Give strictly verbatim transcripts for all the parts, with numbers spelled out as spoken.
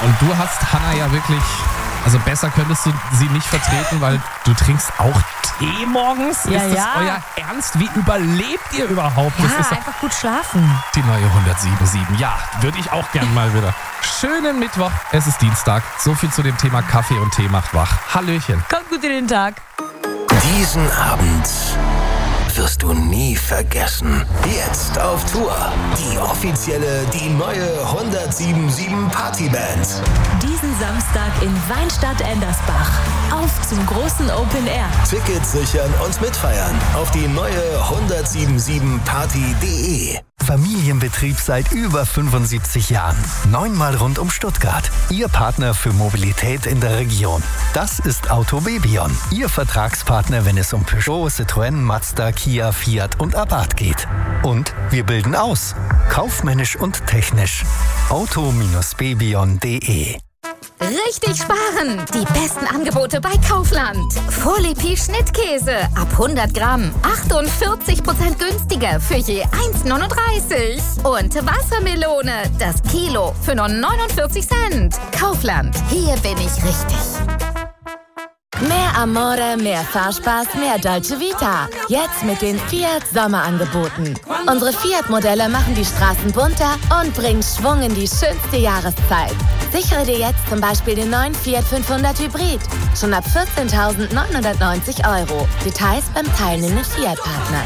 Und du hast Hannah ja wirklich, also besser könntest du sie nicht vertreten, weil du trinkst auch Tee morgens? Ja, ist das ja. euer Ernst? Wie überlebt ihr überhaupt? Ja, Das ist doch einfach gut schlafen. die neue hundertsieben Komma sieben. Ja, würde ich auch gern mal wieder. Schönen Mittwoch, es ist Dienstag. So viel zu dem Thema Kaffee und Tee macht wach. Hallöchen. Kommt gut in den Tag. Diesen Abend wirst du nie vergessen. Jetzt auf Tour. Die offizielle, die neue hundertsieben Komma sieben Partyband. Diesen Samstag in Weinstadt-Endersbach. Auf zum großen Open Air. Tickets sichern und mitfeiern auf die neue hundertsieben Komma sieben party punkt de. Familienbetrieb seit über fünfundsiebzig Jahren. Neunmal rund um Stuttgart. Ihr Partner für Mobilität in der Region. Das ist Autobebion. Ihr Vertragspartner, wenn es um Peugeot, Citroën, Mazda, Kia, Fiat und Abarth geht. Und wir bilden aus. Kaufmännisch und technisch. auto bebion punkt de. Richtig sparen! Die besten Angebote bei Kaufland. Folie Schnittkäse ab hundert Gramm. achtundvierzig Prozent günstiger für je eins Komma neununddreißig. Und Wassermelone, das Kilo für nur neunundvierzig Cent. Kaufland, hier bin ich richtig. Mehr Amore, mehr Fahrspaß, mehr Dolce Vita. Jetzt mit den Fiat Sommerangeboten. Unsere Fiat-Modelle machen die Straßen bunter und bringen Schwung in die schönste Jahreszeit. Sichere dir jetzt zum Beispiel den neuen Fiat fünfhundert Hybrid. Schon ab vierzehntausendneunhundertneunzig Euro. Details beim teilnehmenden Fiat-Partner.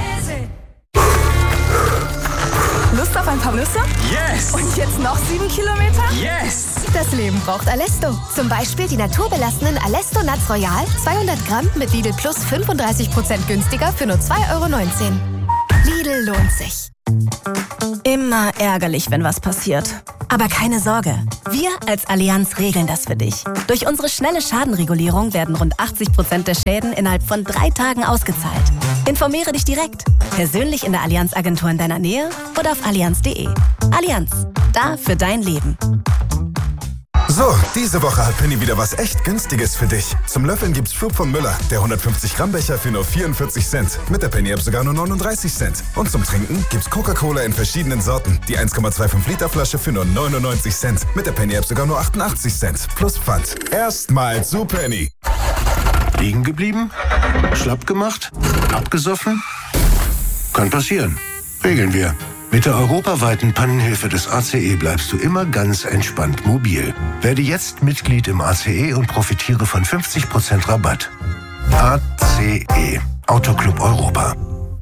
Lust auf ein paar Nüsse? Yes! Und jetzt noch sieben Kilometer? Yes! Das Leben braucht Alesto. Zum Beispiel die naturbelassenen Alesto Nuts Royal, zweihundert Gramm mit Lidl Plus fünfunddreißig Prozent günstiger für nur zwei Euro neunzehn. Lidl lohnt sich. Immer ärgerlich, wenn was passiert. Aber keine Sorge, wir als Allianz regeln das für dich. Durch unsere schnelle Schadenregulierung werden rund achtzig Prozent der Schäden innerhalb von drei Tagen ausgezahlt. Informiere dich direkt, persönlich in der Allianz-Agentur in deiner Nähe oder auf allianz punkt de. Allianz, da für dein Leben. So, diese Woche hat Penny wieder was echt Günstiges für dich. Zum Löffeln gibt's Schub von Müller, der hundertfünfzig Gramm Becher für nur vierundvierzig Cent. Mit der Penny-App sogar nur neununddreißig Cent. Und zum Trinken gibt's Coca-Cola in verschiedenen Sorten. Die eins Komma fünfundzwanzig Liter Flasche für nur neunundneunzig Cent. Mit der Penny-App sogar nur achtundachtzig Cent. Plus Pfand. Erstmal zu Penny. Liegen geblieben? Schlapp gemacht? Abgesoffen? Kann passieren. Regeln wir. Mit der europaweiten Pannenhilfe des A C E bleibst du immer ganz entspannt mobil. Werde jetzt Mitglied im A C E und profitiere von fünfzig Prozent Rabatt. A C E. Autoclub Europa.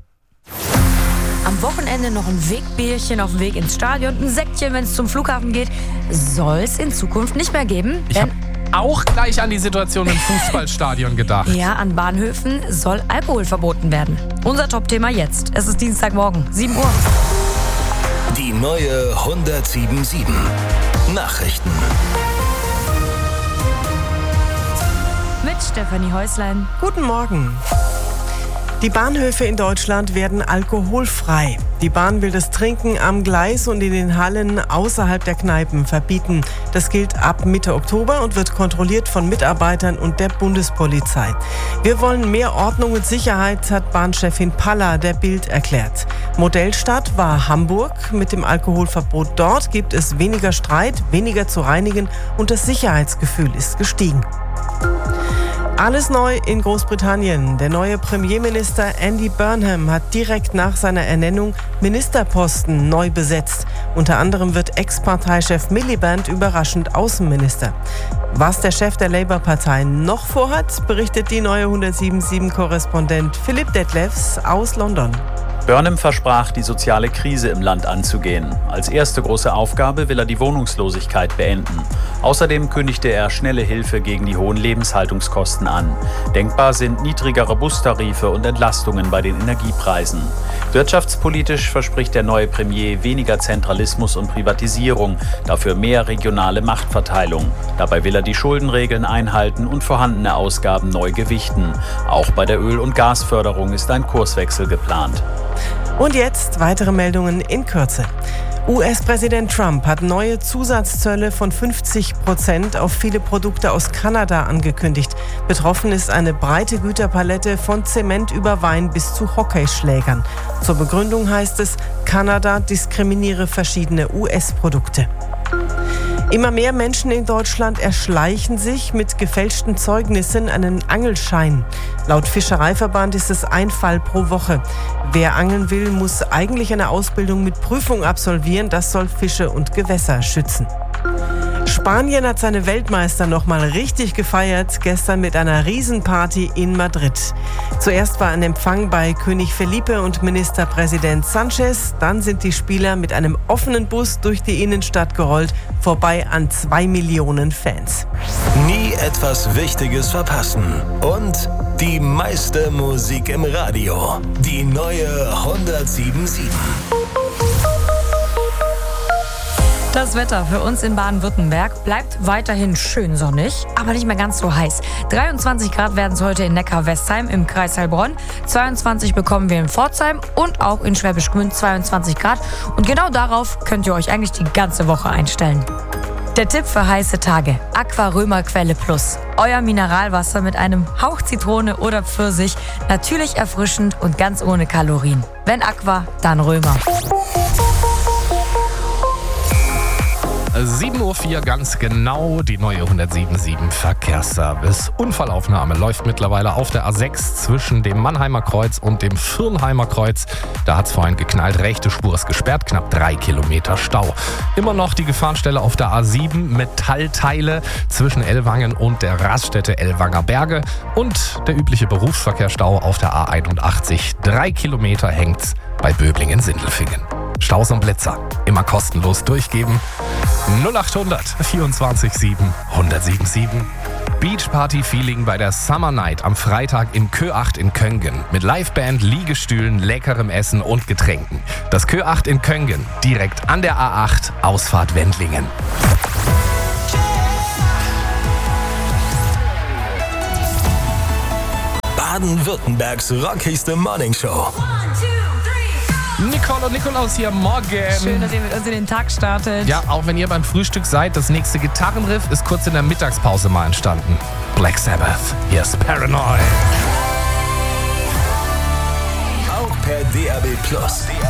Am Wochenende noch ein Wegbierchen auf dem Weg ins Stadion, ein Säckchen, wenn es zum Flughafen geht, soll es in Zukunft nicht mehr geben. Ich habe auch gleich an die Situation im Fußballstadion gedacht. Ja, an Bahnhöfen soll Alkohol verboten werden. Unser Top-Thema jetzt. Es ist Dienstagmorgen, sieben Uhr. Die neue hundertsieben Komma sieben. Nachrichten. Mit Stefanie Häuslein. Guten Morgen. Die Bahnhöfe in Deutschland werden alkoholfrei. Die Bahn will das Trinken am Gleis und in den Hallen außerhalb der Kneipen verbieten. Das gilt ab Mitte Oktober und wird kontrolliert von Mitarbeitern und der Bundespolizei. Wir wollen mehr Ordnung und Sicherheit, hat Bahnchefin Palla der Bild erklärt. Modellstadt war Hamburg. Mit dem Alkoholverbot dort gibt es weniger Streit, weniger zu reinigen und das Sicherheitsgefühl ist gestiegen. Alles neu in Großbritannien. Der neue Premierminister Andy Burnham hat direkt nach seiner Ernennung Ministerposten neu besetzt. Unter anderem wird Ex-Parteichef Miliband überraschend Außenminister. Was der Chef der Labour-Partei noch vorhat, berichtet die neue hundertsieben Komma sieben-Korrespondent Philipp Detlefs aus London. Burnham versprach, die soziale Krise im Land anzugehen. Als erste große Aufgabe will er die Wohnungslosigkeit beenden. Außerdem kündigte er schnelle Hilfe gegen die hohen Lebenshaltungskosten an. Denkbar sind niedrigere Bustarife und Entlastungen bei den Energiepreisen. Wirtschaftspolitisch verspricht der neue Premier weniger Zentralismus und Privatisierung, dafür mehr regionale Machtverteilung. Dabei will er die Schuldenregeln einhalten und vorhandene Ausgaben neu gewichten. Auch bei der Öl- und Gasförderung ist ein Kurswechsel geplant. Und jetzt weitere Meldungen in Kürze. U S-Präsident Trump hat neue Zusatzzölle von fünfzig Prozent auf viele Produkte aus Kanada angekündigt. Betroffen ist eine breite Güterpalette von Zement über Wein bis zu Hockeyschlägern. Zur Begründung heißt es, Kanada diskriminiere verschiedene U S-Produkte. Immer mehr Menschen in Deutschland erschleichen sich mit gefälschten Zeugnissen einen Angelschein. Laut Fischereiverband ist es ein Fall pro Woche. Wer angeln will, muss eigentlich eine Ausbildung mit Prüfung absolvieren. Das soll Fische und Gewässer schützen. Spanien hat seine Weltmeister noch mal richtig gefeiert, gestern mit einer Riesenparty in Madrid. Zuerst war ein Empfang bei König Felipe und Ministerpräsident Sanchez. Dann sind die Spieler mit einem offenen Bus durch die Innenstadt gerollt, vorbei an zwei Millionen Fans. Nie etwas Wichtiges verpassen. Und die meiste Musik im Radio. Die neue hundertsieben Komma sieben. Das Wetter für uns in Baden-Württemberg bleibt weiterhin schön sonnig, aber nicht mehr ganz so heiß. dreiundzwanzig Grad werden es heute in Neckar-Westheim im Kreis Heilbronn. zweiundzwanzig bekommen wir in Pforzheim und auch in Schwäbisch Gmünd zweiundzwanzig Grad. Und genau darauf könnt ihr euch eigentlich die ganze Woche einstellen. Der Tipp für heiße Tage: Aqua Römer Quelle Plus. Euer Mineralwasser mit einem Hauch Zitrone oder Pfirsich. Natürlich erfrischend und ganz ohne Kalorien. Wenn Aqua, dann Römer. sieben Uhr vier ganz genau, die neue hundertsieben Komma sieben Verkehrsservice. Unfallaufnahme läuft mittlerweile auf der A sechs zwischen dem Mannheimer Kreuz und dem Firnheimer Kreuz. Da hat es vorhin geknallt, rechte Spur ist gesperrt, knapp drei Kilometer Stau. Immer noch die Gefahrenstelle auf der A sieben, Metallteile zwischen Ellwangen und der Raststätte Ellwanger Berge. Und der übliche Berufsverkehrsstau auf der A einundachtzig. Drei Kilometer hängt's bei Böblingen-Sindelfingen. Staus und Blitzer immer kostenlos durchgeben. null achthundert vierundzwanzig sieben hundertsieben Komma sieben. Beachparty-Feeling bei der Summer Night am Freitag in Kö acht in Köngen. Mit Liveband, Liegestühlen, leckerem Essen und Getränken. Das Kö acht in Köngen, direkt an der A acht, Ausfahrt Wendlingen. Baden-Württembergs rockigste Morningshow. Nicole und Nikolaus hier, morgen. Schön, dass ihr mit uns in den Tag startet. Ja, auch wenn ihr beim Frühstück seid, das nächste Gitarrenriff ist kurz in der Mittagspause mal entstanden. Black Sabbath, hier ist Paranoid. Auch per D A B Plus.